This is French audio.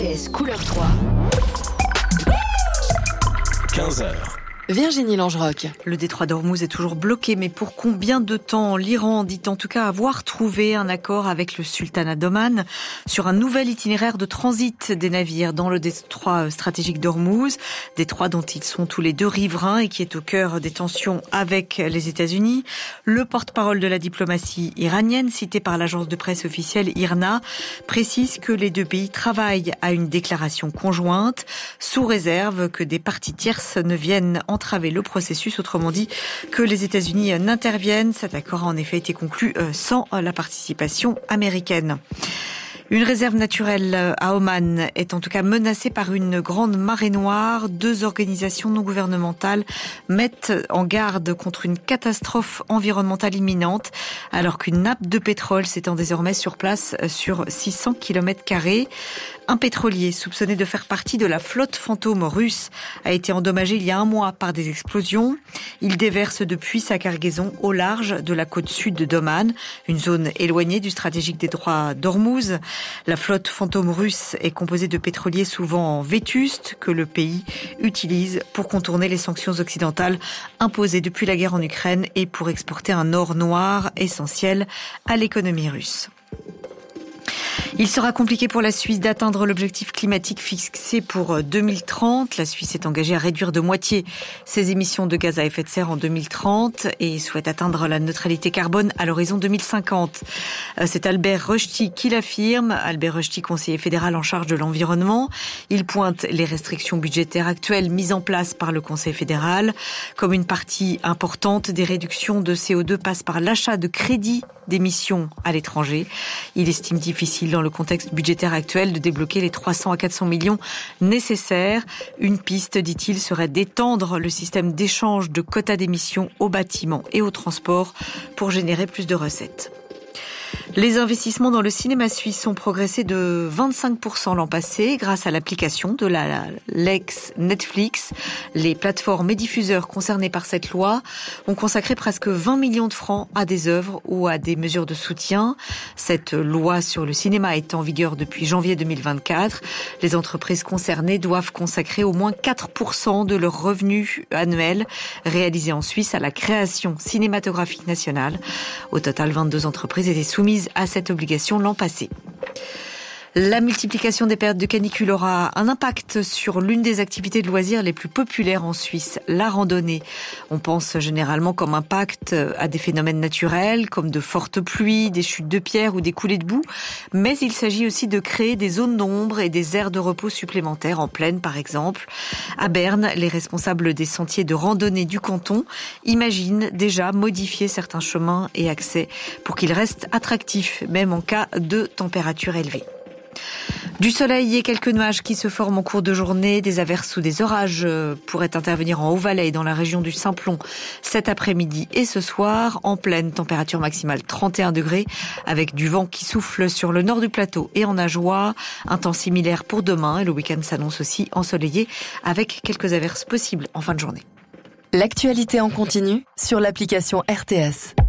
RTS couleur 3. 15h. Virginie Langeroc. Le détroit d'Ormuz est toujours bloqué, mais pour combien de temps? L'Iran dit en tout cas avoir trouvé un accord avec le sultanat d'Oman sur un nouvel itinéraire de transit des navires dans le détroit stratégique d'Ormuz, détroit dont ils sont tous les deux riverains et qui est au cœur des tensions avec les États-Unis. Le porte-parole de la diplomatie iranienne, cité par l'agence de presse officielle IRNA, précise que les deux pays travaillent à une déclaration conjointe, sous réserve que des parties tierces ne viennent entraver le processus, autrement dit que les États-Unis n'interviennent. Cet accord a en effet été conclu sans la participation américaine. Une réserve naturelle à Oman est en tout cas menacée par une grande marée noire. 2 organisations non gouvernementales mettent en garde contre une catastrophe environnementale imminente, alors qu'une nappe de pétrole s'étend désormais sur place sur 600 km². Un pétrolier soupçonné de faire partie de la flotte fantôme russe a été endommagé il y a un mois par des explosions. Il déverse depuis sa cargaison au large de la côte sud d'Oman, une zone éloignée du stratégique détroit d'Ormuz. La flotte fantôme russe est composée de pétroliers souvent vétustes que le pays utilise pour contourner les sanctions occidentales imposées depuis la guerre en Ukraine et pour exporter un or noir essentiel à l'économie russe. Il sera compliqué pour la Suisse d'atteindre l'objectif climatique fixé pour 2030. La Suisse est engagée à réduire de moitié ses émissions de gaz à effet de serre en 2030 et souhaite atteindre la neutralité carbone à l'horizon 2050. C'est Albert Rösti qui l'affirme. Albert Rösti, conseiller fédéral en charge de l'environnement. Il pointe les restrictions budgétaires actuelles mises en place par le Conseil fédéral. Comme une partie importante des réductions de CO2 passe par l'achat de crédits d'émissions à l'étranger. Il estime difficile dans le contexte budgétaire actuel de débloquer les 300 à 400 millions nécessaires. Une piste, dit-il, serait d'étendre le système d'échange de quotas d'émissions aux bâtiments et aux transports pour générer plus de recettes. Les investissements dans le cinéma suisse ont progressé de 25% l'an passé grâce à l'application de la Lex Netflix. Les plateformes et diffuseurs concernés par cette loi ont consacré presque 20 millions de francs à des œuvres ou à des mesures de soutien. Cette loi sur le cinéma est en vigueur depuis janvier 2024. Les entreprises concernées doivent consacrer au moins 4% de leurs revenus annuels réalisés en Suisse à la création cinématographique nationale. Au total, 22 entreprises étaient soumises à cette obligation l'an passé. La multiplication des périodes de canicule aura un impact sur l'une des activités de loisirs les plus populaires en Suisse, la randonnée. On pense généralement comme impact à des phénomènes naturels, comme de fortes pluies, des chutes de pierres ou des coulées de boue. Mais il s'agit aussi de créer des zones d'ombre et des aires de repos supplémentaires, en plaine par exemple. À Berne, les responsables des sentiers de randonnée du canton imaginent déjà modifier certains chemins et accès pour qu'ils restent attractifs, même en cas de température élevée. Du soleil et quelques nuages qui se forment en cours de journée. Des averses ou des orages pourraient intervenir en Haut-Valais et dans la région du Simplon cet après-midi et ce soir. En pleine, température maximale 31 degrés avec du vent qui souffle sur le nord du plateau et en Ajoie. Un temps similaire pour demain et le week-end s'annonce aussi ensoleillé avec quelques averses possibles en fin de journée. L'actualité en continu sur l'application RTS.